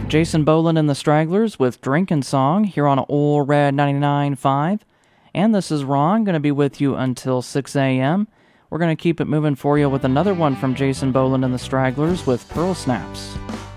Jason Boland and the Stragglers with Drinkin' Song here on Ol' Red 99.5. And this is Ron, going to be with you until 6 a.m. We're going to keep it moving for you with another one from Jason Boland and the Stragglers with Pearl Snaps.